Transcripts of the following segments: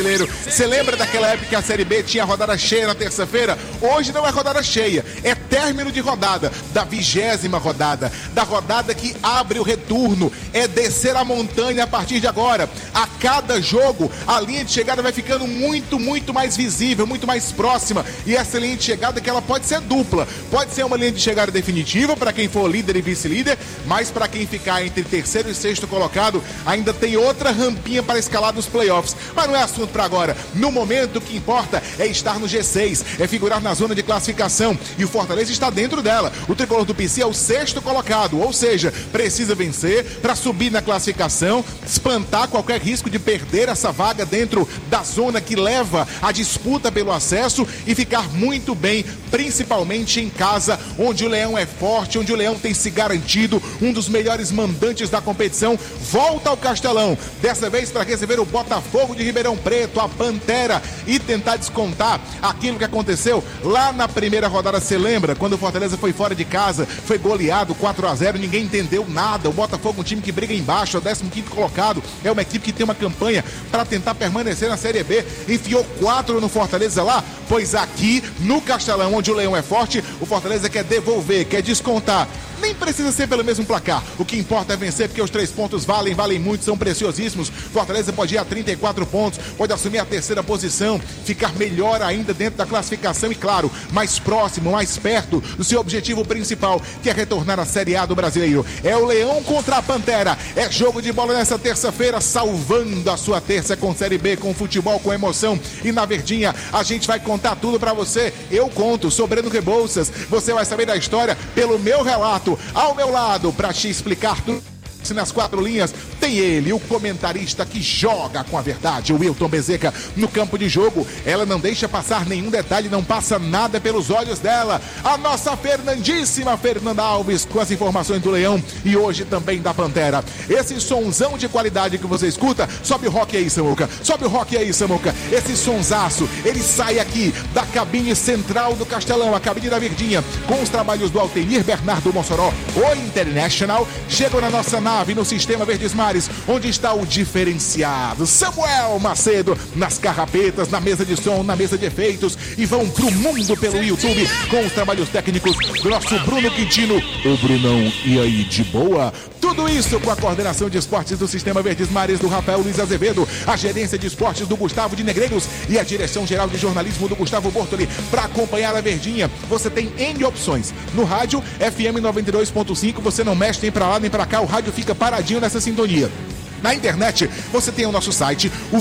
Brasileiro. Você lembra daquela época que a Série B tinha rodada cheia na terça-feira? Hoje não é rodada cheia, é término de rodada, da 20ª rodada, da rodada que abre o retorno, é descer a montanha a partir de agora. A cada jogo, a linha de chegada vai ficando muito mais visível, muito mais próxima, e essa linha de chegada que ela pode ser dupla, pode ser uma linha de chegada definitiva para quem for líder e vice-líder, mas para quem ficar entre terceiro e sexto colocado, ainda tem outra rampinha para escalar nos playoffs, mas não é assunto para agora. No momento, o que importa é estar no G6, é figurar na zona de classificação, e o Fortaleza está dentro dela. O tricolor do PC é o sexto colocado, ou seja, precisa vencer para subir na classificação, espantar qualquer risco de perder essa vaga dentro da zona que leva a disputa pelo acesso e ficar muito bem, principalmente em casa, onde o Leão é forte, onde o Leão tem se garantido, um dos melhores mandantes da competição. Volta ao Castelão, dessa vez para receber o Botafogo de Ribeirão Preto, a Pantera, e tentar descontar aquilo que aconteceu lá na primeira rodada. Você lembra quando o Fortaleza foi fora de casa, foi goleado 4-0, ninguém entendeu nada. O Botafogo, um time que briga embaixo, é o 15º colocado, é uma equipe que tem uma campanha para tentar permanecer na Série B, enfiou 4 no Fortaleza lá. Pois aqui no Castelão, onde o Leão é forte, o Fortaleza quer devolver, quer descontar. Nem precisa ser pelo mesmo placar, o que importa é vencer, porque os 3 pontos valem muito, são preciosíssimos. Fortaleza pode ir a 34 pontos, pode assumir a terceira posição, ficar melhor ainda dentro da classificação e, claro, mais próximo, mais perto do seu objetivo principal, que é retornar à Série A do Brasileiro. É o Leão contra a Pantera, é jogo de bola nessa terça-feira, salvando a sua terça com Série B, com futebol, com emoção. E na Verdinha a gente vai contar tudo pra você. Eu conto, sou Breno Rebouças, você vai saber da história pelo meu relato. Ao meu lado, para te explicar tudo nas 4 linhas, tem ele, o comentarista que joga com a verdade, o Wilton Bezeca. No campo de jogo, ela não deixa passar nenhum detalhe, não passa nada pelos olhos dela. A nossa Fernandíssima Fernanda Alves, com as informações do Leão e hoje também da Pantera. Esse sonzão de qualidade que você escuta, sobe o rock aí, Samuca, sobe o rock aí, Samuca. Esse sonsaço, ele sai aqui da cabine central do Castelão, a cabine da Verdinha, com os trabalhos do Altenir Bernardo Mossoró, o International. Chegam na nossa nave, no Sistema Verdes Mares, onde está o diferenciado Samuel Macedo, nas carrapetas, na mesa de som, na mesa de efeitos, e vão pro mundo pelo YouTube com os trabalhos técnicos do nosso Bruno Quintino, o Brunão. E aí, de boa? Tudo isso com a coordenação de esportes do Sistema Verdes Mares do Rafael Luiz Azevedo, a gerência de esportes do Gustavo de Negreiros e a direção geral de jornalismo do Gustavo Bortoli. Para acompanhar a Verdinha, você tem N opções. No rádio, FM 92.5, você não mexe nem para lá nem para cá, o rádio fica paradinho nessa sintonia. Na internet, você tem o nosso site, o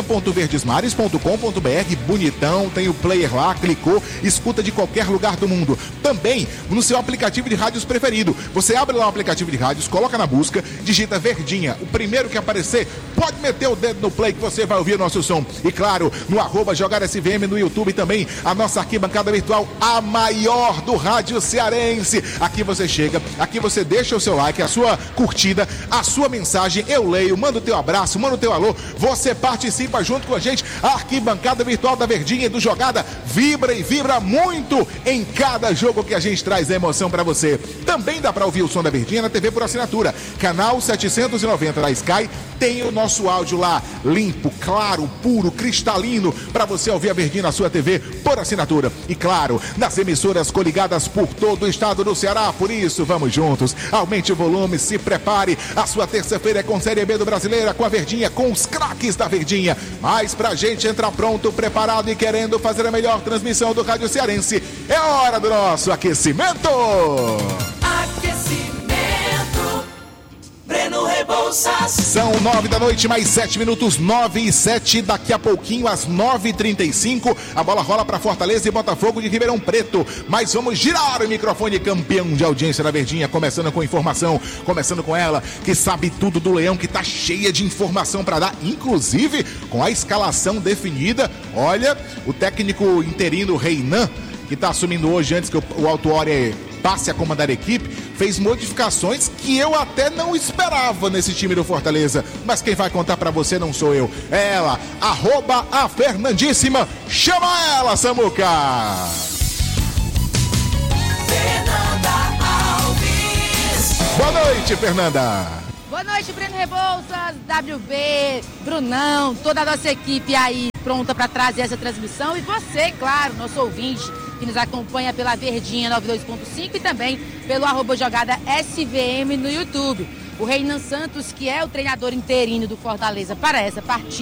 verdinha.verdesmares.com.br, bonitão, tem o player lá, clicou, escuta de qualquer lugar do mundo. Também no seu aplicativo de rádios preferido. Você abre lá o aplicativo de rádios, coloca na busca, digita Verdinha. O primeiro que aparecer, pode meter o dedo no play que você vai ouvir o nosso som. E claro, no @JogarSVM no YouTube também, a nossa arquibancada virtual, a maior do rádio cearense. Aqui você chega, aqui você deixa o seu like, a sua curtida, a sua mensagem, eu leio, manda o teu abraço, manda o teu alô, você participa junto com a gente. A arquibancada virtual da Verdinha e do Jogada vibra e vibra muito em cada jogo que a gente traz a emoção pra você. Também dá pra ouvir o som da Verdinha na TV por assinatura, canal 790 da Sky. Tem o nosso áudio lá, limpo, claro, puro, cristalino, pra você ouvir a Verdinha na sua TV por assinatura. E claro, nas emissoras coligadas por todo o estado do Ceará. Por isso, vamos juntos, aumente o volume, se prepare, a sua terça-feira é com Série B do Brasileira, com a Verdinha, com os craques da Verdinha. Mas pra gente entrar pronto, preparado e querendo fazer a melhor transmissão do rádio cearense, é hora do nosso aquecimento! Breno Rebouças. São 9 da noite, mais 7 minutos, 9 e 7. Daqui a pouquinho, às 9h35, a bola rola para Fortaleza e Botafogo de Ribeirão Preto. Mas vamos girar o microfone, campeão de audiência da Verdinha, começando com informação, começando com ela, que sabe tudo do Leão, que tá cheia de informação para dar, inclusive com a escalação definida. Olha, o técnico interino Reinan, que tá assumindo hoje, antes que o Autuori passe a comandar a equipe, fez modificações que eu até não esperava nesse time do Fortaleza. Mas quem vai contar pra você não sou eu, é ela, @a Fernandíssima. Chama ela, Samuca! Fernanda Alves. Boa noite, Fernanda. Boa noite, Breno Rebouças, WB, Brunão, toda a nossa equipe aí. pronta para trazer essa transmissão. E você, claro, nosso ouvinte, que nos acompanha pela Verdinha 92.5 e também pelo @JogadaSVM no YouTube. O Reinan Santos, que é o treinador interino do Fortaleza para essa partida,